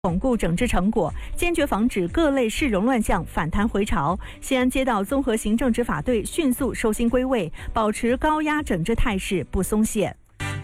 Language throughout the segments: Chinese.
巩固整治成果，坚决防止各类市容乱象反弹回潮。西安街道综合行政执法队迅速收心归位，保持高压整治态势不松懈。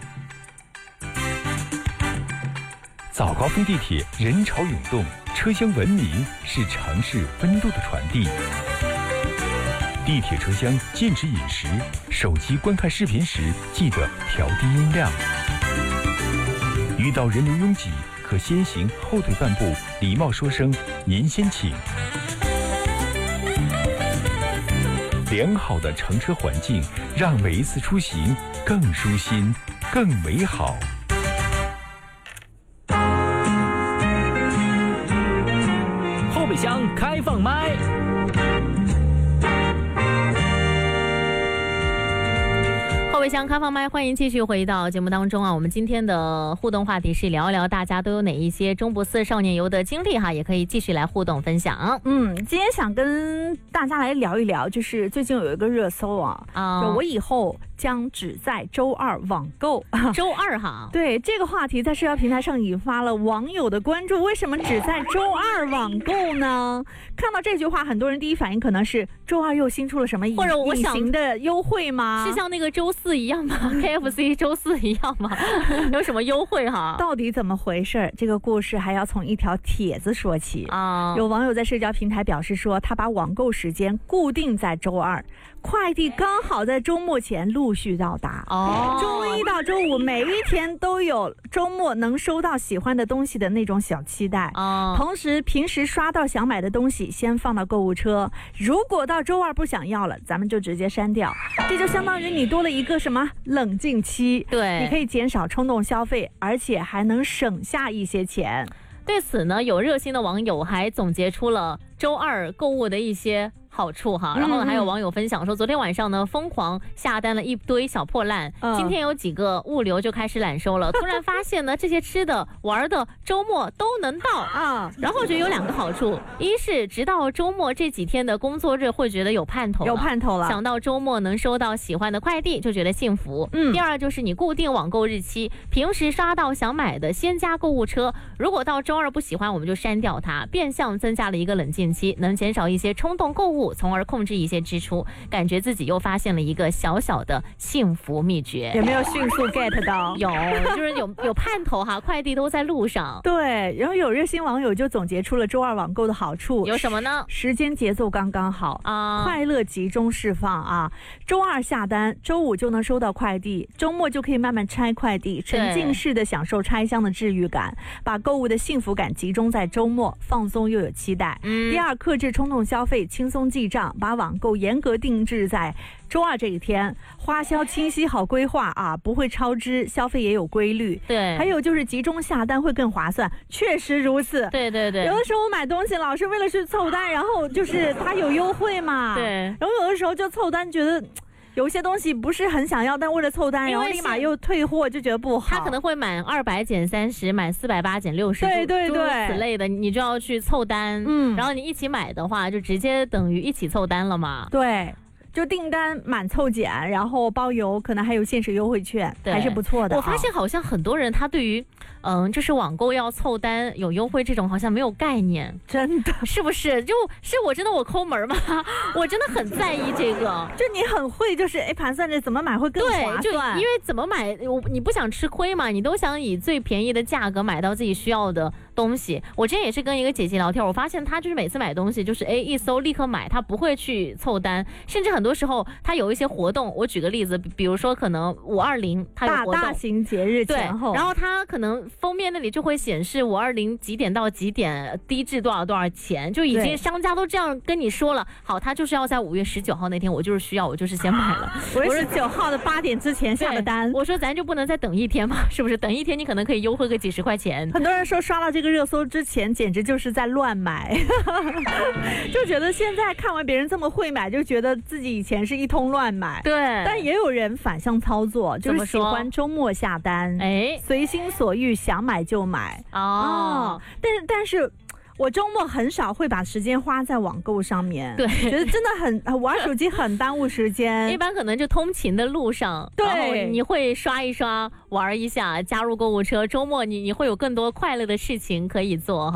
早高峰地铁人潮涌动，车厢文明是城市温度的传递。地铁车厢禁止饮食，手机观看视频时记得调低音量。遇到人流拥挤，可先行后退半步，礼貌说声“您先请”。良好的乘车环境，让每一次出行更舒心、更美好。 后备箱开放麦。 后备箱开放麦，欢迎继续回到节目当中啊！我们今天的互动话题是聊一聊大家都有哪一些中不四少年游的经历哈，也可以继续来互动分享。 今天想跟大家来聊一聊，就是最近有一个热搜就我以后将只在周二网购。 周二哈， 对，这个话题在社交平台上引发了网友的关注。为什么只在周二网购呢？看到这句话，很多人第一反应可能是周二又新出了什么或者我想隐形的优惠吗？ 是像那个周四一样吗？KFC 周四一样吗？有什么优惠哈？ 到底怎么回事？这个故事还要从一条帖子说起啊。有网友在社交平台表示说，他把网购时间固定在周二，快递刚好在周末前陆续到达。周一到周五每一天都有周末能收到喜欢的东西的那种小期待。同时平时刷到想买的东西先放到购物车，如果到周二不想要了，咱们就直接删掉。这就相当于你多了一个什么冷静期。 对， 你可以减少冲动消费，而且还能省下一些钱。 对此呢，有热心的网友还总结出了周二购物的一些好处哈，然后还有网友分享说，昨天晚上呢疯狂下单了一堆小破烂，今天有几个物流就开始揽收了，突然发现呢这些吃的玩的周末都能到啊。然后我觉得有两个好处，一是直到周末这几天的工作日会觉得有盼头了，想到周末能收到喜欢的快递就觉得幸福。第二就是你固定网购日期，平时刷到想买的先加购物车，如果到周二不喜欢我们就删掉它，变相增加了一个冷静期，能减少一些冲动购物，从而控制一些支出，感觉自己又发现了一个小小的幸福秘诀。 有没有迅速 get 到？ 有，就是有盼头哈，快递都在路上。 对，然后有热心网友就总结出了周二网购的好处， 有什么呢？ 时间节奏刚刚好啊，快乐集中释放啊。周二下单，周五就能收到快递，周末就可以慢慢拆快递，沉浸式的享受拆箱的治愈感，把购物的幸福感集中在周末，放松又有期待。第二，克制冲动消费，轻松记账，把网购严格定制在周二这一天，花销清晰好规划啊，不会超支，消费也有规律。 对， 还有就是集中下单会更划算，确实如此。 对对对， 有的时候我买东西老是为了去凑单，然后就是它有优惠嘛， 对， 然后有的时候就凑单，觉得有些东西不是很想要，但为了凑单，然后立马又退货，就觉得不好。 他可能会满200减30，满480减60， 对对对， 诸如此类的，你就要去凑单。然后你一起买的话，就直接等于一起凑单了嘛。 对。就订单满凑减，然后包邮，可能还有限时优惠券，还是不错的。 我发现好像很多人他对于就是网购要凑单有优惠这种好像没有概念。 真的是不是？就是我抠门吗？我真的很在意这个。 就你很会就是盘算着怎么买会更划算。 对，就因为怎么买你不想吃亏嘛，你都想以最便宜的价格买到自己需要的东西。我之前也是跟一个姐姐聊天，我发现她就是每次买东西就是一搜立刻买，她不会去凑单，甚至很多时候她有一些活动，我举个例子，比如说可能520她有活动， 大型节日前后， 然后她可能封面那里就会显示520几点到几点低至多少钱，就已经商家都这样跟你说了。好，她就是要在5月19号那天，我就是需要，我就是先买了。 5月19号的8点之前下的单。 我说咱就不能再等一天嘛，是不是？等一天你可能可以优惠个几十块钱。 很多人说刷到这个热搜之前简直就是在乱买就觉得现在看完别人这么会买，就觉得自己以前是一通乱买。 对， 但也有人反向操作，就是喜欢周末下单，随心所欲，想买就买。但是我周末很少会把时间花在网购上面， 对， 觉得真的玩手机很耽误时间。 一般可能就通勤的路上， 对， 然后你会刷一刷，玩一下，加入购物车。周末你会有更多快乐的事情可以做哈。